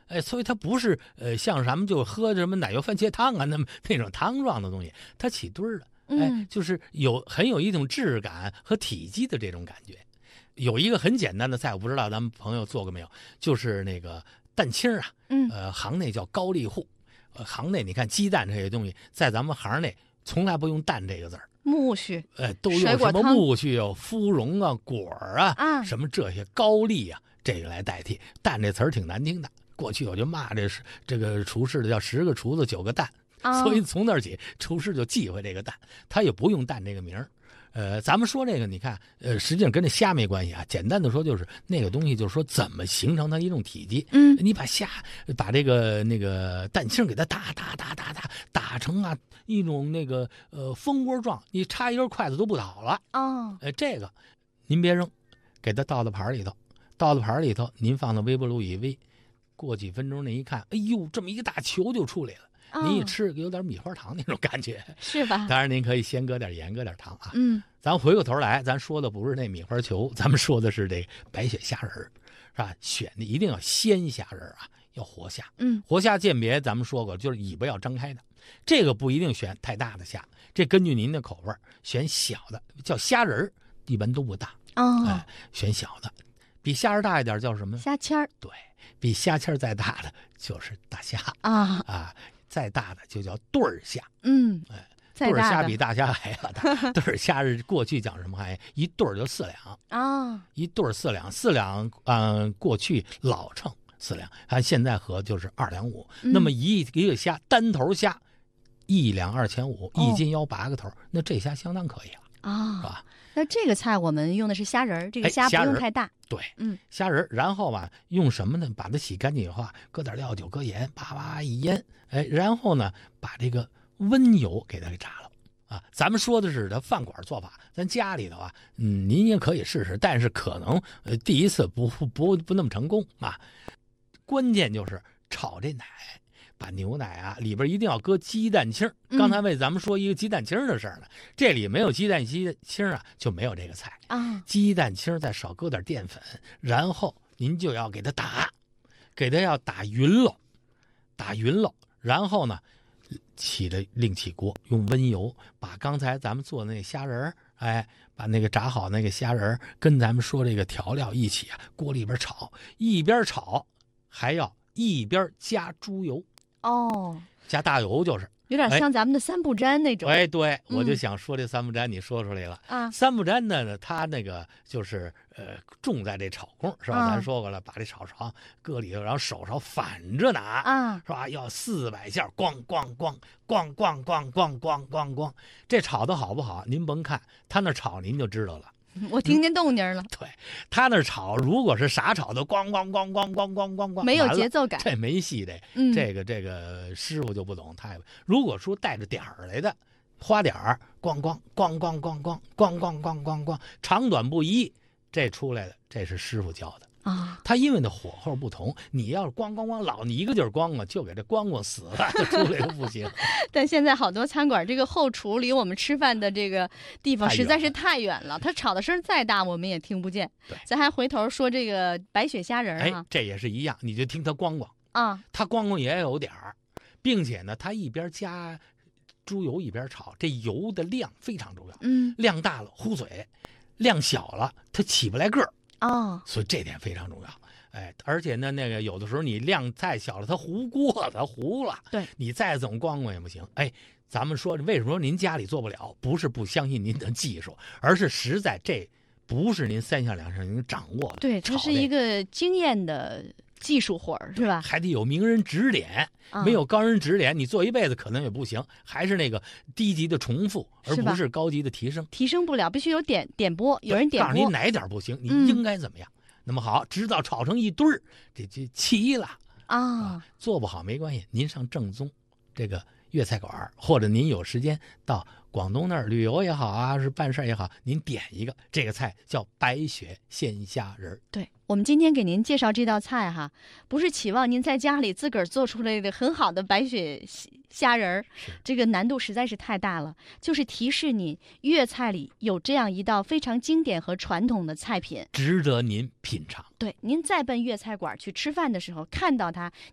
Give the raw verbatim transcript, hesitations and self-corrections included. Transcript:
哎，所以它不是呃像咱们就喝什么奶油番茄汤啊那么那种汤状的东西，它起墩儿的，哎， 嗯， 就是有很有一种质感和体积的这种感觉。有一个很简单的菜，我不知道咱们朋友做过没有，就是那个蛋清啊， 嗯， 呃，行内叫高丽户，呃，行内你看鸡蛋这些东西，在咱们行内从来不用蛋这个字儿， 苜蓿， 呃，都用什么水果汤苜蓿啊、芙蓉啊、果儿啊， 啊什么这些高丽啊，这个来代替。蛋这词儿挺难听的，过去我就骂这是这个厨师的叫十个厨子九个蛋， 啊， 所以从那儿起，厨师就忌讳这个蛋，他也不用蛋这个名儿。呃，咱们说这个，你看，呃，实际上跟这虾没关系啊。简单的说，就是那个东西，就是说怎么形成它一种体积。 嗯， 你把虾，把这个那个蛋清给它打打打打打打成啊一种那个呃蜂窝状，你插一根筷子都不倒了。 哦， 呃，这个您别扔，给它倒到盘里头，倒到盘里头，您放到微波炉一煨，过几分钟那一看，哎呦，这么一个大球就出来了。 哦您一吃有点米花糖那种感觉， 是吧？ 当然您可以先搁点盐，搁点糖啊。 嗯， 咱回过头来，咱说的不是那米花球，咱们说的是这白雪虾仁儿，是吧？选的一定要鲜虾仁儿啊，要活虾。 嗯， 活虾鉴别咱们说过，就是尾巴要张开的，这个不一定选太大的虾，这根据您的口味选小的，叫虾仁儿，一般都不大。 哦， 哎，选小的，比虾仁大一点叫什么？ 虾签儿对，比虾签再大的就是大虾啊， 啊，再大的就叫对儿虾。 嗯， 哎， 再对儿大的虾比大虾还要大。对儿虾是过去讲什么含义？一对儿就四两， 啊， 一对儿四两，四两，嗯、过去老称四两，按现在合就是二两五。 嗯那么一一个虾单头虾，一两二千五， 哦一斤腰八个头，那这虾相当可以了，是啊， 吧？ 那这个菜我们用的是虾仁儿，这个哎虾不虾仁儿用太大。 对， 嗯， 虾仁儿，然后吧，用什么呢？把它洗干净以后啊，搁点料酒，搁盐，叭叭一腌，哎，然后呢，把这个温油给它给炸了。啊，咱们说的是它饭馆做法，咱家里头啊，嗯，您也可以试试，但是可能呃第一次不不不那么成功啊。关键就是炒这奶，把牛奶啊里边一定要搁鸡蛋清。 嗯刚才为咱们说一个鸡蛋清的事儿呢，这里没有鸡蛋鸡清啊，就没有这个菜。 啊， 鸡蛋清再少搁点淀粉，然后您就要给它打，给它要打匀了，打匀了，然后呢，起了另起锅，用温油把刚才咱们做的那虾仁儿，哎，把那个炸好那个虾仁儿跟咱们说这个调料一起啊，锅里边炒，一边炒还要一边加猪油， 哦， 加大油就是。 有点哎像咱们的三不沾那种。 哎，对，我就嗯想说这三不沾，你说出来了。 啊， 三不沾呢，它那个就是呃重在这炒工，是吧？ 啊咱说过了，把这炒勺搁里头，然后手勺反着拿， 啊， 是吧？要四百下，咣咣咣咣咣咣咣咣咣咣，这炒的好不好？您甭看他那炒，您就知道了。 我听见动静了， 对他那炒，如果是傻炒的，咣咣咣咣咣咣咣咣， 没有完了节奏感。 这没戏这。 嗯， 这个这个师傅就不懂，他也如果说带着点儿来的，花点儿，咣咣咣咣咣咣咣咣咣咣咣，长短不一，这出来的这是师傅教的。 啊， 他因为那火候不同，你要是咣咣咣老你一个劲儿咣啊，就给这咣咣死了，就出来就不行。 但现在好多餐馆这个后厨离我们吃饭的这个地方太远实在是太远了，它炒的声再大我们也听不见。 对， 咱还回头说这个白雪虾仁儿哈，， 哎这也是一样，你就听他咣咣， 啊， 他咣咣也有点儿，并且呢，他一边加猪油一边炒，这油的量非常重要， 嗯， 量大了糊嘴，量小了它起不来个儿。 哦， 所以这点非常重要。哎，而且呢，那个有的时候你量太小了，它糊锅，它糊了。 对， 你再怎么咣咣也不行。哎，咱们说为什么说您家里做不了？不是不相信您的技术，而是实在这不是您三下两下能掌握的。 对，它炒这是一个经验的技术活儿，是吧？ 还得有名人指点， 啊没有高人指点，你做一辈子可能也不行。还是那个低级的重复，而是吧不是高级的提升。 提升不了，必须有点点播，有人点播。 告诉你哪点不行，你嗯应该怎么样。那么好，直到炒成一堆儿，这就齐了。 啊， 做不好没关系，您上正宗这个粤菜馆，或者您有时间到广东那儿旅游也好啊，是办事也好，您点一个这个菜叫白雪鲜虾仁儿。 对，我们今天给您介绍这道菜哈，不是期望您在家里自个儿做出来的很好的白雪虾仁儿，这个难度实在是太大了。就是提示你，粤菜里有这样一道非常经典和传统的菜品， 值得您品尝。 对，您再奔粤菜馆去吃饭的时候，看到它，